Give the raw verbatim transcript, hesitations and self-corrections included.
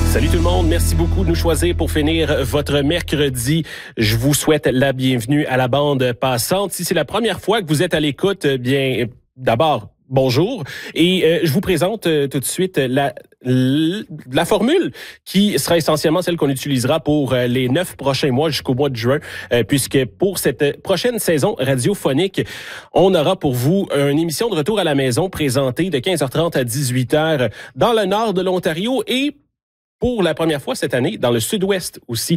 Salut tout le monde, merci beaucoup de nous choisir pour finir votre mercredi. Je vous souhaite la bienvenue à la bande passante. Si c'est la première fois que vous êtes à l'écoute, bien, d'abord, bonjour. Et euh, je vous présente euh, tout de suite la, la formule qui sera essentiellement celle qu'on utilisera pour euh, les neuf prochains mois jusqu'au mois de juin, euh, puisque pour cette prochaine saison radiophonique, on aura pour vous une émission de retour à la maison présentée de quinze heures trente à dix-huit heures dans le nord de l'Ontario et pour la première fois cette année, dans le sud-ouest aussi